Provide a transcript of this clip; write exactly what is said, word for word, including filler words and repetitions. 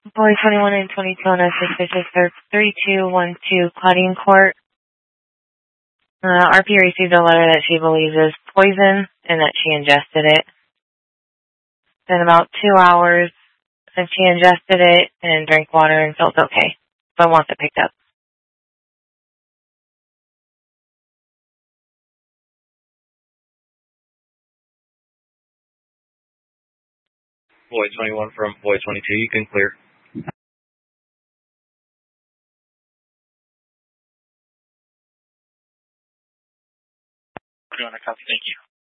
Boy twenty-one and twenty-two on a suspicious search thirty-two one two Claudine Court. Uh, R P received a letter that she believes is poison and that she ingested it. Then about two hours since she ingested it and drank water and felt okay, but wants it picked up. Boy twenty-one from Boy twenty-two, you can clear. We're doing a copy, thank you.